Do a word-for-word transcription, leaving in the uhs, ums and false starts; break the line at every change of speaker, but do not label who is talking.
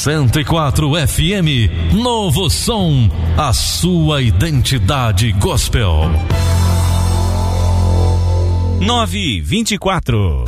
cento e quatro F M, Novo Som, a sua identidade gospel.
nove e vinte e quatro.